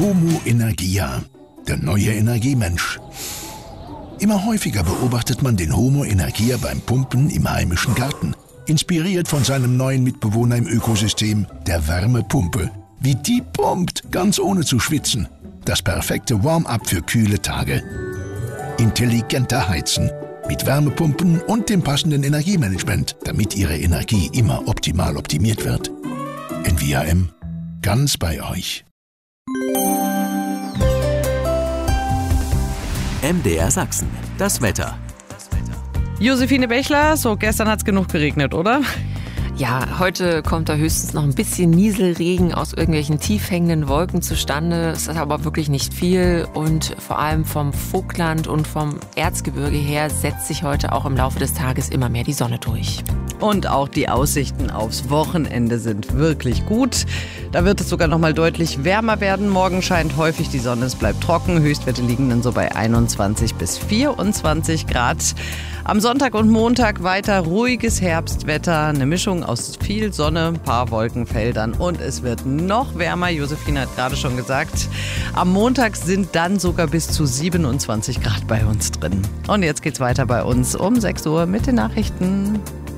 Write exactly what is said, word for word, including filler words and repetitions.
Homo Energia, der neue Energiemensch. Immer häufiger beobachtet man den Homo Energia beim Pumpen im heimischen Garten, inspiriert von seinem neuen Mitbewohner im Ökosystem, der Wärmepumpe. Wie die pumpt, ganz ohne zu schwitzen. Das perfekte Warm-up für kühle Tage. Intelligenter Heizen mit Wärmepumpen und dem passenden Energiemanagement, damit Ihre Energie immer optimal optimiert wird. N V A M, ganz bei euch. M D R Sachsen, das Wetter. Josephine Bechler, so gestern hat's genug geregnet, oder? Ja, heute kommt da höchstens noch ein bisschen Nieselregen aus irgendwelchen tief hängenden Wolken zustande. Es ist aber wirklich nicht viel und vor allem vom Vogtland und vom Erzgebirge her setzt sich heute auch im Laufe des Tages immer mehr die Sonne durch. Und auch die Aussichten aufs Wochenende sind wirklich gut. Da wird es sogar noch mal deutlich wärmer werden. Morgen scheint häufig die Sonne, es bleibt trocken. Höchstwerte liegen dann so bei einundzwanzig bis vierundzwanzig Grad. Am Sonntag und Montag weiter ruhiges Herbstwetter, eine Mischung aus viel Sonne, ein paar Wolkenfeldern und es wird noch wärmer. Josephine hat gerade schon gesagt, am Montag sind dann sogar bis zu siebenundzwanzig Grad bei uns drin. Und jetzt geht's weiter bei uns um sechs Uhr mit den Nachrichten.